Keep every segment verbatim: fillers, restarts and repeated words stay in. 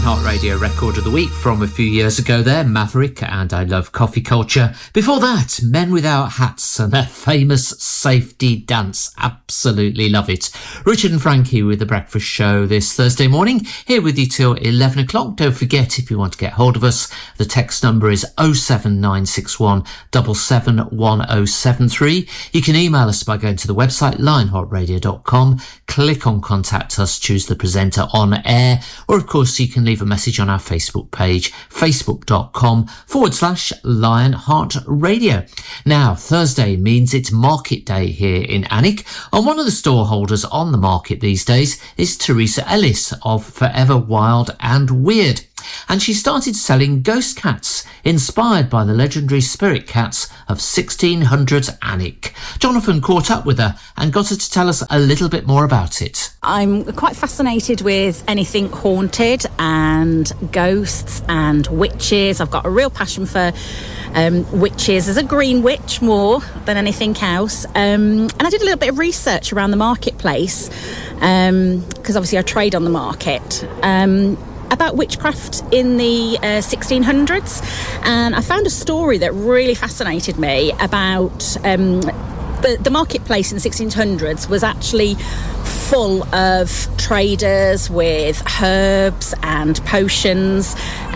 Heart Radio Record of the Week from a few years ago there, Maverick and I Love Coffee Culture. Before that, Men Without Hats and their famous Safety Dance. Absolutely love it. Richard and Frankie with The Breakfast Show this Thursday morning, here with you till eleven o'clock. Don't forget, if you want to get hold of us, the text number is oh seven nine six one seven seven one oh seven three. You can email us by going to the website lionheart radio dot com, click on Contact Us, choose the presenter on air, or of course you can leave a message on our Facebook page, facebook.com forward slash Lionheart Radio. Now, Thursday means it's market day here in Alnwick, and one of the store holders on the market these days is Teresa Ellis of Forever Wild and Weird. And she started selling ghost cats, inspired by the legendary spirit cats of sixteen hundreds Alnwick. Jonathan caught up with her and got her to tell us a little bit more about it. I'm quite fascinated with anything haunted and ghosts and witches. I've got a real passion for um, witches as a green witch more than anything else. Um, and I did a little bit of research around the marketplace, because um, obviously I trade on the market. Um, about witchcraft in the uh, sixteen hundreds, and I found a story that really fascinated me about um, the, the marketplace in the sixteen hundreds was actually full of traders with herbs and potions,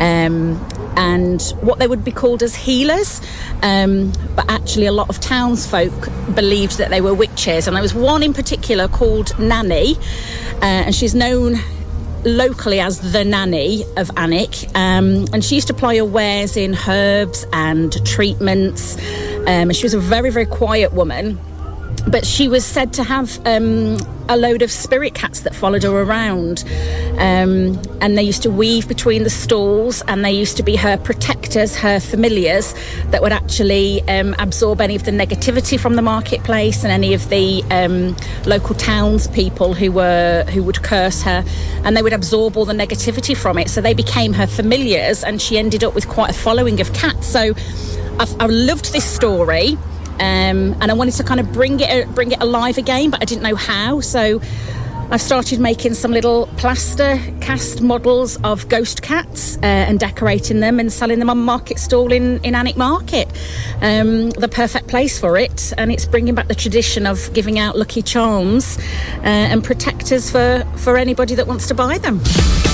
um, and what they would be called as healers, um, but actually a lot of townsfolk believed that they were witches. And there was one in particular called Nanny, uh, and she's known locally as the Nanny of Alnwick, um, and she used to ply her wares in herbs and treatments, um, and she was a very very quiet woman, but she was said to have um, a load of spirit cats that followed her around, um, and they used to weave between the stalls, and they used to be her protectors, her familiars, that would actually um, absorb any of the negativity from the marketplace and any of the um, local townspeople who were who would curse her, and they would absorb all the negativity from it. So they became her familiars, and she ended up with quite a following of cats. So I've, I loved this story. Um, and I wanted to kind of bring it bring it alive again, but I didn't know how. So I've started making some little plaster cast models of ghost cats uh, and decorating them and selling them on market stall in, in Alnwick Market. Um, the perfect place for it, and it's bringing back the tradition of giving out lucky charms uh, and protectors for, for anybody that wants to buy them.